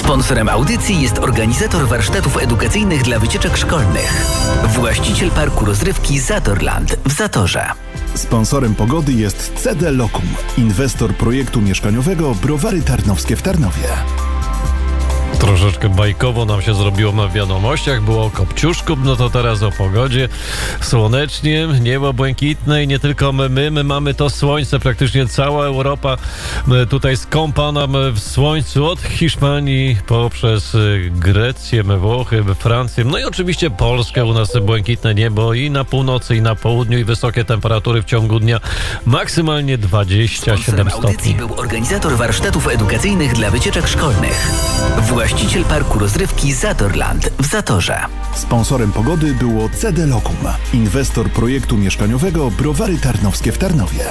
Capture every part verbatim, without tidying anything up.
Sponsorem audycji jest organizator warsztatów edukacyjnych dla wycieczek szkolnych. Właściciel parku rozrywki Zatorland w Zatorze. Sponsorem pogody jest C D Lokum, inwestor projektu mieszkaniowego Browary Tarnowskie w Tarnowie. Troszeczkę bajkowo nam się zrobiło na wiadomościach, było o Kopciuszku, no to teraz o pogodzie. Słonecznie, niebo błękitne i nie tylko my, my, my mamy to słońce, praktycznie cała Europa tutaj skąpana w słońcu, od Hiszpanii poprzez Grecję, Włochy, Francję, no i oczywiście Polskę, u nas błękitne niebo i na północy, i na południu, i wysokie temperatury w ciągu dnia, maksymalnie dwadzieścia siedem Sponsorem audycji stopni. był organizator warsztatów edukacyjnych dla wycieczek szkolnych. Właściciel parku rozrywki Zatorland w Zatorze. Sponsorem pogody było C D Lokum, inwestor projektu mieszkaniowego Browary Tarnowskie w Tarnowie.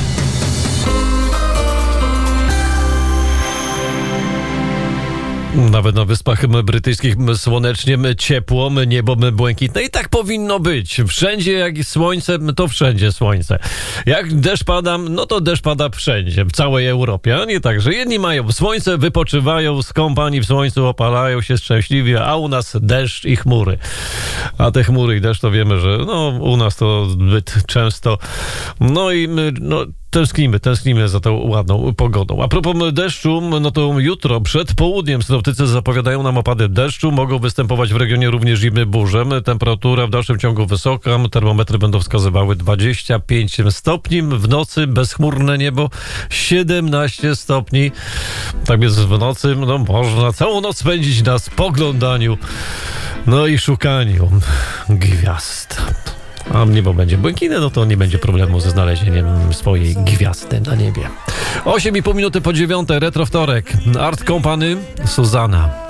Nawet na Wyspach Brytyjskich słonecznie, ciepło, niebo błękitne i tak powinno być. Wszędzie jak słońce, to wszędzie słońce. Jak deszcz pada, no to deszcz pada wszędzie, w całej Europie, a nie tak, że jedni mają słońce, wypoczywają, skąpani w słońcu, opalają się szczęśliwie, a u nas deszcz i chmury. A te chmury i deszcz to wiemy, że no u nas to zbyt często. No i my, no Tęsknimy, tęsknimy za tą ładną pogodą. A propos deszczu, no to jutro przed południem synoptycy zapowiadają nam opady deszczu. Mogą występować w regionie również i burze. Temperatura w dalszym ciągu wysoka. Termometry będą wskazywały dwadzieścia pięć stopni. W nocy bezchmurne niebo siedemnaście stopni. Tak więc w nocy no, można całą noc spędzić na spoglądaniu, no i szukaniu gwiazd. A niebo będzie błękitne, no to nie będzie problemu ze znalezieniem swojej gwiazdy na niebie. osiem i pół minuty po dziewiątej, retro wtorek. Art Company, Suzana.